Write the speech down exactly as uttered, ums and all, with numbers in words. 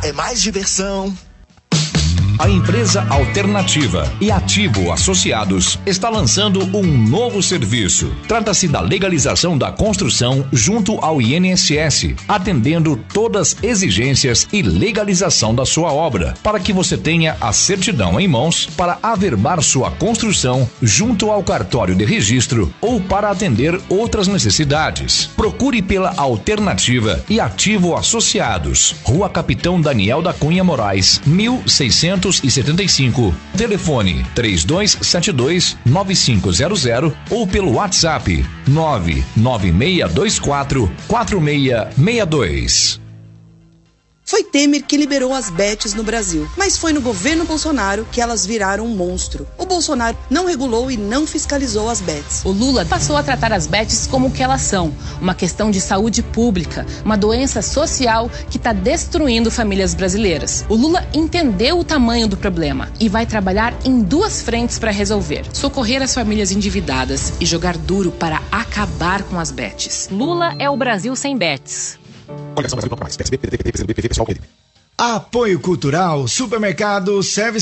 é mais diversão. A empresa Alternativa e Ativo Associados está lançando um novo serviço. Trata-se da legalização da construção junto ao I N S S, atendendo todas as exigências e legalização da sua obra, para que você tenha a certidão em mãos para averbar sua construção junto ao cartório de registro ou para atender outras necessidades. Procure pela Alternativa e Ativo Associados, Rua Capitão Daniel da Cunha Moraes, mil seiscentos e setenta e cinco. Telefone três dois sete dois nove cinco zero zero ou pelo WhatsApp nove nove seis dois quatro quatro seis seis dois. Foi Temer que liberou as bets no Brasil, mas foi no governo Bolsonaro que elas viraram um monstro. O Bolsonaro não regulou e não fiscalizou as bets. O Lula passou a tratar as bets como o que elas são, uma questão de saúde pública, uma doença social que está destruindo famílias brasileiras. O Lula entendeu o tamanho do problema e vai trabalhar em duas frentes para resolver: socorrer as famílias endividadas e jogar duro para acabar com as bets. Lula é o Brasil sem bets. Apoio Cultural, Supermercado Service